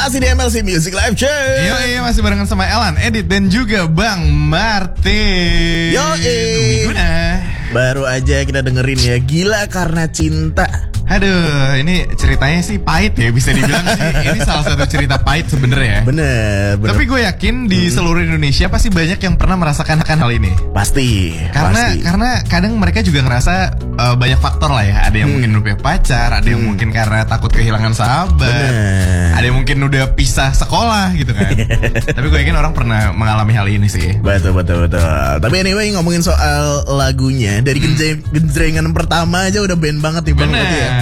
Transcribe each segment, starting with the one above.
Masih di MLC Music Live Check. Iya, masih barengan sama Elan, Edit dan juga Bang Martin. Guna. Baru aja kita dengerin ya, Gila Karena Cinta. Aduh, ini ceritanya sih pahit ya, bisa dibilang sih. Ini salah satu cerita pahit sebenarnya ya. Bener. Tapi gue yakin di seluruh Indonesia pasti banyak yang pernah merasakan hal ini. Pasti. Karena kadang mereka juga ngerasa banyak faktor lah ya. Ada yang mungkin udah punya pacar, ada yang mungkin karena takut kehilangan sahabat, ada yang mungkin udah pisah sekolah gitu kan. Tapi gue yakin orang pernah mengalami hal ini sih. Betul. Tapi anyway, ngomongin soal lagunya, dari genjrengan pertama aja udah band banget nih Bang. Bener.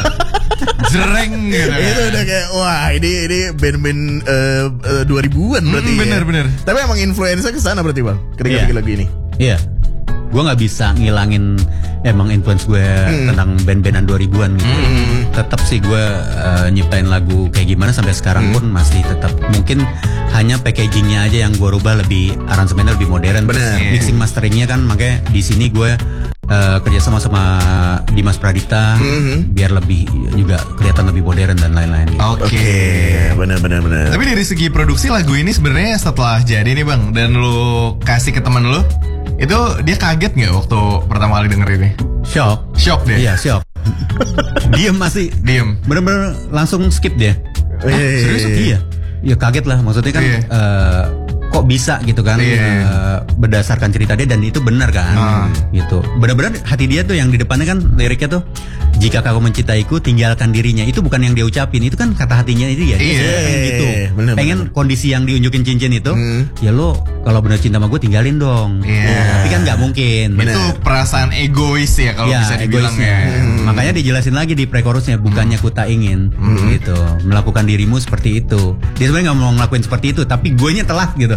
Jereng gitu. Itu udah kayak wah ini band-band 2000-an berarti. Bener. Tapi emang influence-nya kesana berarti Bang, ketika bikin lagu ini. Iya. Gue gak bisa ngilangin emang influence gue tentang band-bandan 2000-an gitu. Tetap sih gue nyiptain lagu kayak gimana sampai sekarang pun masih tetap. Mungkin hanya packagingnya aja yang gue rubah, lebih aransemennya lebih modern. Mixing masteringnya kan makanya di sini gue kerjasama sama Dimas Pradita biar lebih juga kelihatan lebih modern dan lain-lain gitu. Oke, benar. Tapi dari segi produksi lagu ini sebenarnya setelah jadi nih Bang, dan lu kasih ke teman lu, itu dia kaget nggak waktu pertama kali denger ini? Shock dia? Iya, shock. Diem. Bener-bener langsung skip dia. Serius? Iya. Ya kaget lah, maksudnya kan kok bisa gitu kan, berdasarkan cerita dia, dan itu benar kan, gitu. Benar-benar hati dia tuh yang di depannya kan liriknya tuh, jika kau mencintaiku tinggalkan dirinya, itu bukan yang dia ucapin, itu kan kata hatinya itu ya. Dia pengen gitu, pengen kondisi yang diunjukin cincin itu, ya lo kalau benar cinta sama gue tinggalin dong. Tapi kan nggak mungkin. Itu perasaan egois ya kalau bisa dibilang ya. Makanya dijelasin lagi di pre-chorusnya, bukannya ku tak ingin, gitu, melakukan dirimu seperti itu. Dia sebenarnya nggak mau ngelakuin seperti itu, tapi guenya telat gitu.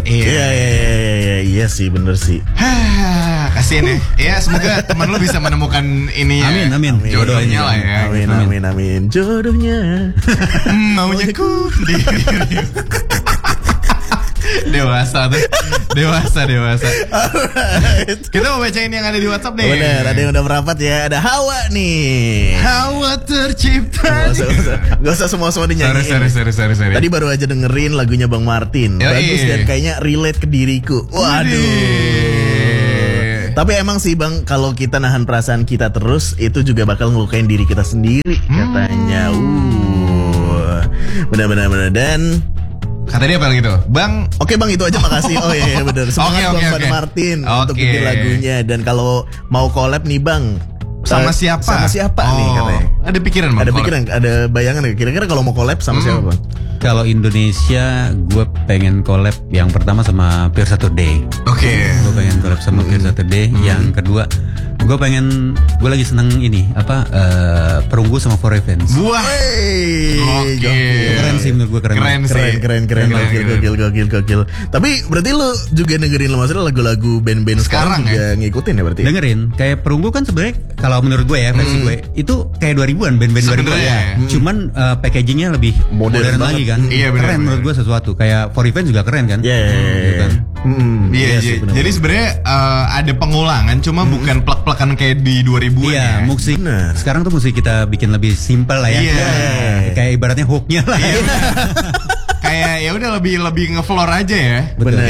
Iya sih, bener sih. Kasian ya. Ya semoga teman lu bisa menemukan ini ya. Amin. Jodohnya lah ya. Amin. Jodohnya. Maunya ku. Dewasa. Kita mau bacain yang ada di WhatsApp nih. Bener, ada yang udah merapat ya. Ada Hawa nih. Hawa tercipta. Gak usah semua dinyanyiin. Sorry. Tadi baru aja dengerin lagunya Bang Martin. Bagus dan kayaknya relate ke diriku. Waduh. Tapi emang sih Bang, kalau kita nahan perasaan kita terus, itu juga bakal ngelukain diri kita sendiri katanya. Benar. Dan kata dia apa gitu, Bang? Oke Bang, itu aja, makasih. Oh iya benar. Semangat Bang Martin untuk bikin lagunya. Dan kalau mau collab nih Bang, sama siapa nih katanya? Ada pikiran Bang? Ada bayangan nggak? Kira-kira kalau mau collab sama siapa Bang? Kalau Indonesia, gue pengen collab yang pertama sama Pure Saturday. Oke. Gue pengen collab sama Pure Saturday. Yang kedua, gue lagi seneng ini Perunggu sama For Revenge. Wah. Keren sih menurut gue, keren. Gokil. Tapi berarti lu juga dengerin maksudnya lagu-lagu band-band sekarang juga ngikutin ya berarti? Dengerin. Kayak Perunggu kan sebenarnya kalau menurut gue ya, versi gue itu kayak 2000-an, band-band 2000-an ya. Cuman packagingnya lebih modern lagi kan. Iya, keren menurut gue sesuatu. Kayak For Revenge juga keren kan. Iya. Jadi sebenarnya ada pengulangan, cuma bukan plek-plekan kayak di 2000-an. Iya, musik. Sekarang tuh musik kita bikin lebih simpel lah ya. Kayak ibaratnya hooknya lah. Kayak ya udah lebih ngefloor aja ya. Benar.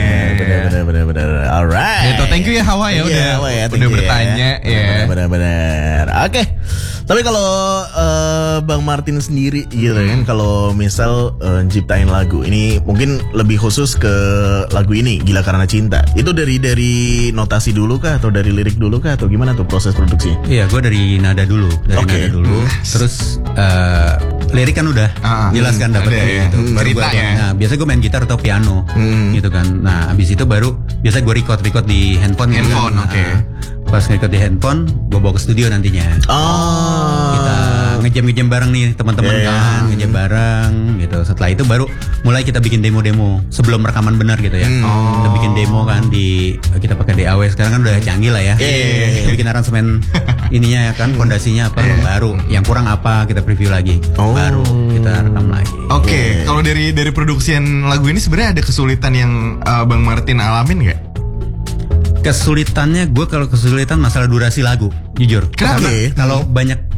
Alright. Gitu, thank you ya Hawa ya udah bertanya ya. Benar. Oke. Tapi kalau Bang Martin sendiri gitu kan, kalau misal ciptain lagu ini mungkin lebih khusus ke lagu ini Gila Karena Cinta, itu dari notasi dulu kah atau dari lirik dulu kah atau gimana tuh proses produksinya? Iya, gue dari nada dulu, terus lirik kan udah jelas kan dapat gitu. Cerita ya. Nah, biasa gue main gitar atau piano gitu kan. Nah, abis itu baru biasa gue record di handphone. Oke. Pas record di handphone, gue bawa ke studio nantinya. Kita ngejam bareng nih teman-teman kan, ngejam bareng gitu. Setelah itu baru mulai kita bikin demo sebelum rekaman benar gitu ya. Kita bikin demo kan kita pakai DAW, sekarang kan udah canggih lah ya. Kita bikin aransemen ininya ya kan, fondasinya apa baru, yang kurang apa kita preview lagi, baru kita rekam lagi. Oke. Kalau dari produksian lagu ini sebenarnya ada kesulitan yang Bang Martin alamin nggak? Kesulitannya, gue kalau kesulitan masalah durasi lagu, jujur. Kenapa? Kalau banyak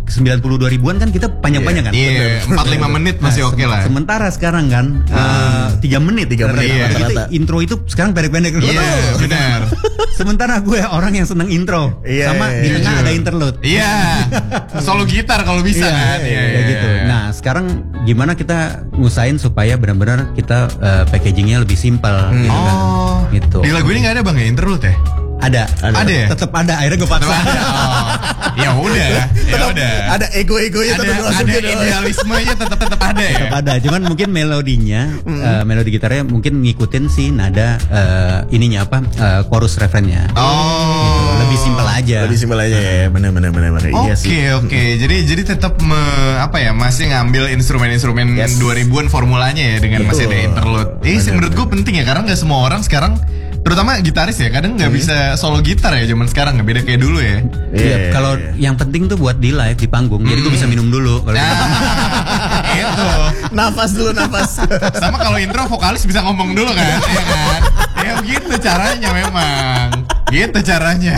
92 ribuan kan kita panjang-panjang kan. Iya, 4-5 menit masih oke lah. Sementara sekarang kan 3 menit. 3 menit Iya. rata-rata. Intro itu sekarang pendek-pendek. Iya, benar. Sementara gue orang yang seneng intro, Iya, sama iya, di tengah jujur. ada interlude. Iya. Solo gitar kalau bisa kan. Iya, Kayak gitu. Nah, sekarang gimana kita ngusahain supaya benar-benar kita packagingnya lebih simpel gitu kan. Oh. Gitu. Di lagu ini nggak ada Bang ya interlude ya? Ada. Ada ya? Tetap ada. Akhirnya gue paksa. Ya udah, ya udah. Ada ego-egonya Ada tetap dimasukin. idealismenya tetap ada ya. Tetap ada. Cuman mungkin melodinya, melodi gitarnya mungkin ngikutin si nada ininya apa? Chorus refrennya. Oh. Gitu. Lebih simpel aja. Lebih simpel aja ya. Benar. Iya sih. Oke. Jadi tetap masih ngambil instrumen-instrumen Yes. 2000-an formulanya ya dengan masih ada interlude. Sih menurut gue penting ya karena nggak semua orang sekarang terutama gitaris ya kadang nggak bisa solo gitar ya zaman sekarang nggak beda kayak dulu ya. Iya, kalau yang penting tuh buat di live di panggung. Jadi gue bisa minum dulu kalau gitu. Itu. Nafas dulu, nafas. Sama kalau intro vokalis bisa ngomong dulu kan, ya kan? Ya begitu caranya memang. Gitu caranya.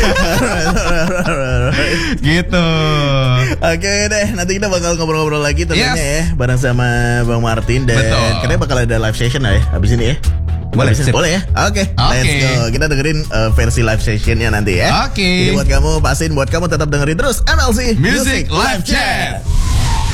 Gitu. Oke deh, nanti kita bakal ngobrol-ngobrol lagi tentunya Yes. ya bareng sama Bang Martin dan Betul. katanya bakal ada live session lah ya habis ini ya. Boleh, Habis ini, sip. boleh ya. Oke, let's Oke. go. Kita dengerin versi live sessionnya nanti ya. Oke. Jadi buat kamu pastiin buat kamu tetap dengerin terus MLC Music Live Chat.